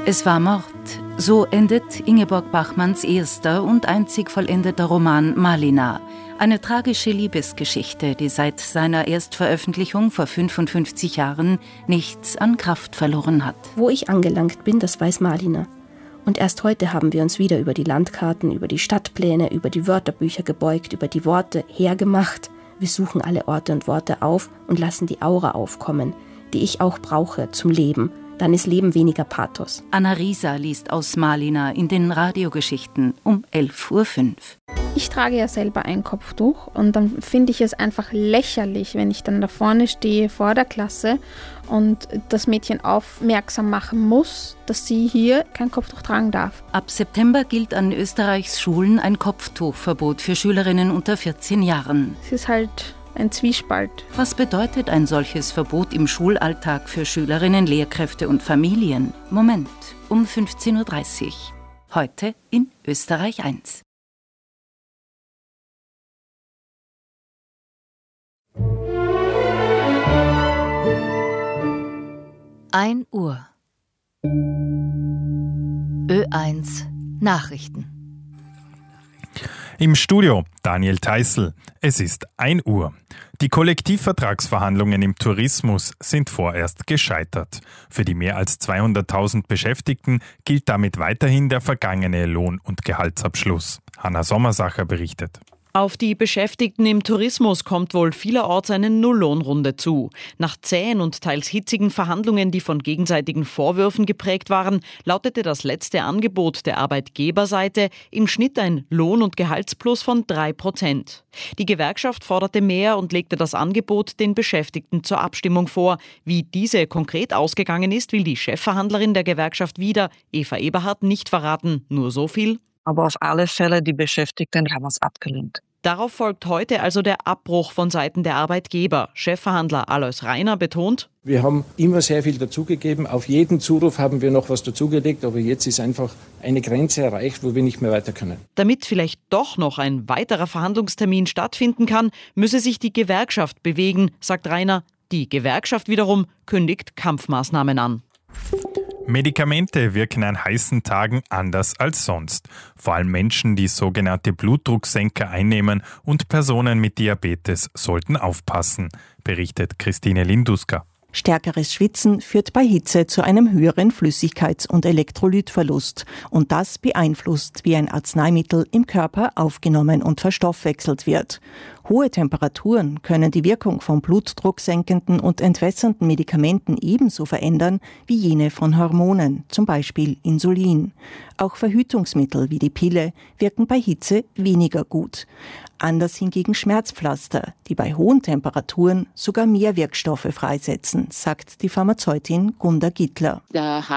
Es war Mord. So endet Ingeborg Bachmanns erster und einzig vollendeter Roman Malina. Eine tragische Liebesgeschichte, die seit seiner Erstveröffentlichung vor 55 Jahren nichts an Kraft verloren hat. Wo ich angelangt bin, das weiß Malina. Und erst heute haben wir uns wieder über die Landkarten, über die Stadtpläne, über die Wörterbücher gebeugt, über die Worte hergemacht. Wir suchen alle Orte und Worte auf und lassen die Aura aufkommen, die ich auch brauche zum Leben. Dann ist Leben weniger Pathos. Anna Rieser liest aus Malina in den Radiogeschichten um 11.05 Uhr. Ich trage ja selber ein Kopftuch und dann finde ich es einfach lächerlich, wenn ich dann da vorne stehe vor der Klasse und das Mädchen aufmerksam machen muss, dass sie hier kein Kopftuch tragen darf. Ab September gilt an Österreichs Schulen ein Kopftuchverbot für Schülerinnen unter 14 Jahren. Es ist halt ein Zwiespalt. Was bedeutet ein solches Verbot im Schulalltag für Schülerinnen, Lehrkräfte und Familien? Moment, um 15.30 Uhr. Heute in Österreich 1. Uhr. Ö1 Nachrichten. Im Studio Daniel Theißl. Es ist 1 Uhr. Die Kollektivvertragsverhandlungen im Tourismus sind vorerst gescheitert. Für die mehr als 200.000 Beschäftigten gilt damit weiterhin der vergangene Lohn- und Gehaltsabschluss. Hanna Sommersacher berichtet. Auf die Beschäftigten im Tourismus kommt wohl vielerorts eine Nulllohnrunde zu. Nach zähen und teils hitzigen Verhandlungen, die von gegenseitigen Vorwürfen geprägt waren, lautete das letzte Angebot der Arbeitgeberseite im Schnitt ein Lohn- und Gehaltsplus von 3%. Die Gewerkschaft forderte mehr und legte das Angebot den Beschäftigten zur Abstimmung vor. Wie diese konkret ausgegangen ist, will die Chefverhandlerin der Gewerkschaft wieder, Eva Eberhardt, nicht verraten. Nur so viel: Aber auf alle Fälle, die Beschäftigten haben es abgelehnt. Darauf folgt heute also der Abbruch von Seiten der Arbeitgeber. Chefverhandler Alois Rainer betont: Wir haben immer sehr viel dazugegeben. Auf jeden Zuruf haben wir noch was dazugelegt, aber jetzt ist einfach eine Grenze erreicht, wo wir nicht mehr weiter können. Damit vielleicht doch noch ein weiterer Verhandlungstermin stattfinden kann, müsse sich die Gewerkschaft bewegen, sagt Rainer. Die Gewerkschaft wiederum kündigt Kampfmaßnahmen an. Medikamente wirken an heißen Tagen anders als sonst. Vor allem Menschen, die sogenannte Blutdrucksenker einnehmen, und Personen mit Diabetes sollten aufpassen, berichtet Christine Linduska. Stärkeres Schwitzen führt bei Hitze zu einem höheren Flüssigkeits- und Elektrolytverlust. Und das beeinflusst, wie ein Arzneimittel im Körper aufgenommen und verstoffwechselt wird. Hohe Temperaturen können die Wirkung von blutdrucksenkenden und entwässernden Medikamenten ebenso verändern wie jene von Hormonen, zum Beispiel Insulin. Auch Verhütungsmittel wie die Pille wirken bei Hitze weniger gut. Anders hingegen Schmerzpflaster, die bei hohen Temperaturen sogar mehr Wirkstoffe freisetzen, sagt die Pharmazeutin Gunda Gittler. Der